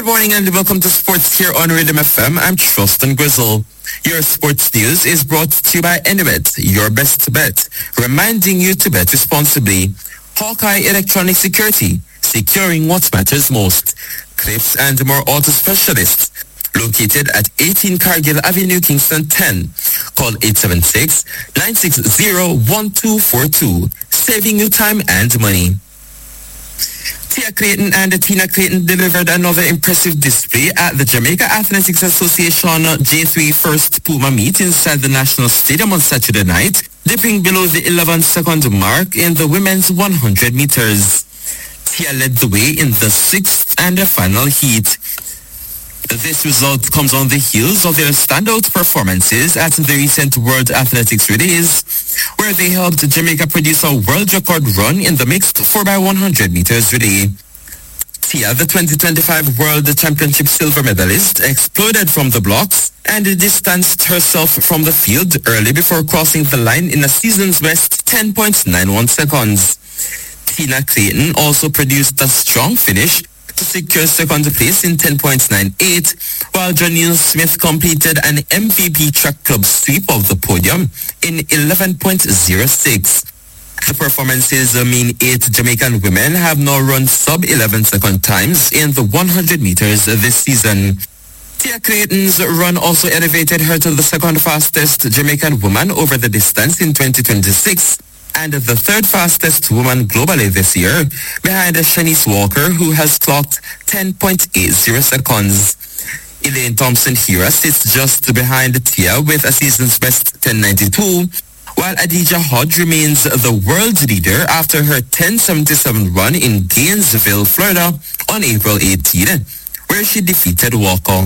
Good morning and welcome to Sports here on Rhythm FM. I'm Trustin Grizzle. Your sports news is brought to you by Anybet, your best bet, reminding you to bet responsibly. Hawkeye Electronic Security, securing what matters most. Cliffs and more auto specialists, located at 18 Cargill Avenue, Kingston 10. Call 876-960-1242, saving you time and money. Tia Clayton and Tina Clayton delivered another impressive display at the Jamaica Athletics Association J3 First Puma meet inside the National Stadium on Saturday night, dipping below the 11-second mark in the women's 100 meters. Tia led the way in the sixth and final heat. This result comes on the heels of their standout performances at the recent World Athletics Relays, where they helped Jamaica produce a world record run in the mixed 4x100 meters relay. Tia, the 2025 World Championship silver medalist, exploded from the blocks and distanced herself from the field early before crossing the line in a season's best 10.91 seconds. Tina Clayton also produced a strong finish to secure second place in 10.98, while Janelle Smith completed an MVP track club sweep of the podium in 11.06. The performances mean 8 Jamaican women have now run sub-11 second times in the 100 meters this season. Tia Clayton's run also elevated her to the second fastest Jamaican woman over the distance in 2026, and the third fastest woman globally this year, behind Shanice Walker, who has clocked 10.80 seconds. Elaine Thompson-Hira sits just behind Tia with a season's best 10.92, while Adija Hodge remains the world leader after her 10.77 run in Gainesville, Florida on April 18, where she defeated Walker.